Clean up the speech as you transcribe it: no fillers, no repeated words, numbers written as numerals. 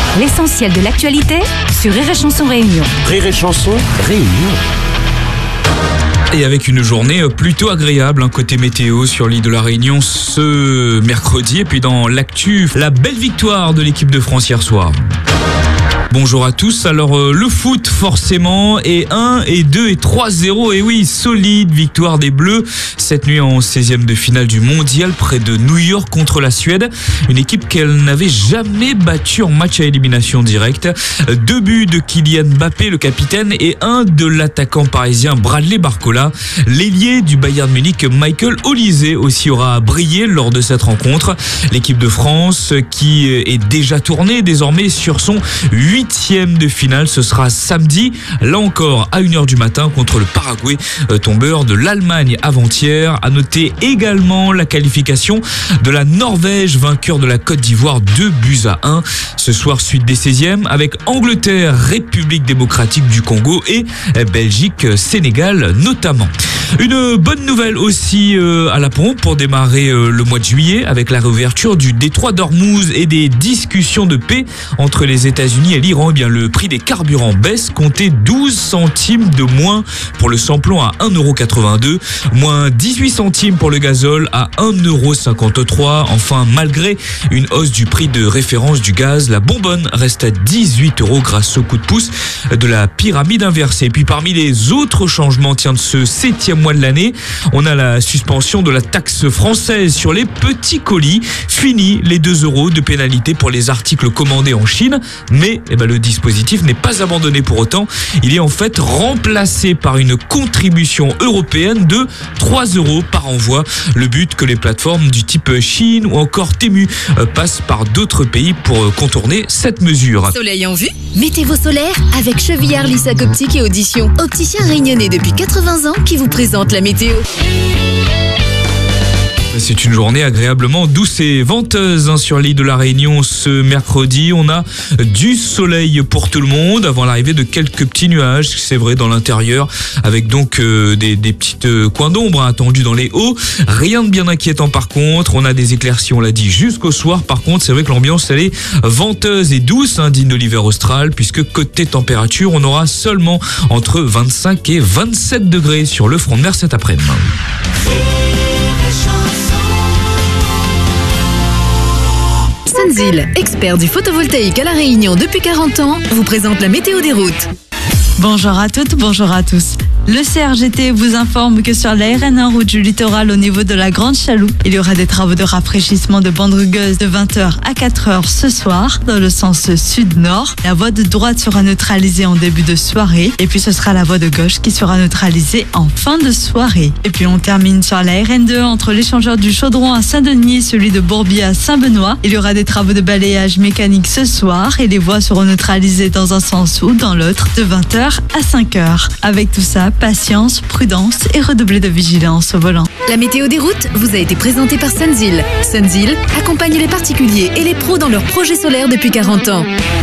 L'essentiel de l'actualité sur Rire et Chanson Réunion. Rire et Chanson Réunion. Et avec une journée plutôt agréable, côté météo sur l'île de la Réunion ce mercredi. Et puis dans l'actu, la belle victoire de l'équipe de France hier soir. Bonjour à tous. Alors le foot forcément, et 1 et 2 et 3-0, et oui, solide victoire des Bleus cette nuit en 16e de finale du mondial près de New York contre la Suède, une équipe qu'elle n'avait jamais battue en match à élimination directe. 2 buts de Kylian Mbappé, le capitaine, et 1 de l'attaquant parisien Bradley Barcola. L'ailier du Bayern Munich Michael Olise aussi aura brillé lors de cette rencontre. L'équipe de France qui est déjà tournée désormais sur son 8e de finale, ce sera samedi, là encore à 1h du matin contre le Paraguay, tombeur de l'Allemagne avant-hier. À noter également la qualification de la Norvège, vainqueur de la Côte d'Ivoire 2-1. Ce soir, suite des 16e avec Angleterre, République démocratique du Congo et Belgique, Sénégal notamment. Une bonne nouvelle aussi à la pompe pour démarrer le mois de juillet avec la réouverture du détroit d'Ormuz et des discussions de paix entre les États-Unis et l'Iran. Eh bien, le prix des carburants baisse, comptez 12 centimes de moins pour le samplon à 1,82 €, moins 18 centimes pour le gazole à 1,53 €. Enfin, malgré une hausse du prix de référence du gaz, la bonbonne reste à 18 € grâce au coup de pouce de la pyramide inversée. Et puis parmi les autres changements de ce 7e mois de l'année, on a la suspension de la taxe française sur les petits colis. Fini les 2 € de pénalité pour les articles commandés en Chine, mais le dispositif n'est pas abandonné pour autant. Il est en fait remplacé par une contribution européenne de 3 € par envoi. Le but, que les plateformes du type Chine ou encore Temu passent par d'autres pays pour contourner cette mesure. Soleil en vue? Mettez vos solaires avec Chevillard Lissac Optique et Audition. Opticien réunionnais depuis 80 ans qui vous présente la météo. C'est une journée agréablement douce et venteuse sur l'île de la Réunion ce mercredi. On a du soleil pour tout le monde avant l'arrivée de quelques petits nuages, c'est vrai, dans l'intérieur, avec donc des petits coins d'ombre attendus dans les hauts. Rien de bien inquiétant par contre. On a des éclaircies, on l'a dit, jusqu'au soir. Par contre, c'est vrai que l'ambiance, elle est venteuse et douce, digne de l'hiver austral, puisque côté température, on aura seulement entre 25 et 27 degrés sur le front de mer cet après-midi. Sunzil, expert du photovoltaïque à La Réunion depuis 40 ans, vous présente la météo des routes. Bonjour à toutes, bonjour à tous. Le CRGT vous informe que sur la RN1 route du littoral au niveau de la Grande Chaloupe, il y aura des travaux de rafraîchissement de bande rugueuse de 20h à 4h ce soir dans le sens sud-nord. La voie de droite sera neutralisée en début de soirée et puis ce sera la voie de gauche qui sera neutralisée en fin de soirée. Et puis on termine sur la RN2 entre l'échangeur du Chaudron à Saint-Denis et celui de Bourbier à Saint-Benoît. Il y aura des travaux de balayage mécanique ce soir et les voies seront neutralisées dans un sens ou dans l'autre de 20h à 5h. Avec tout ça, patience, prudence et redoubler de vigilance au volant. La météo des routes vous a été présentée par Sunzil. Sunzil accompagne les particuliers et les pros dans leurs projets solaires depuis 40 ans.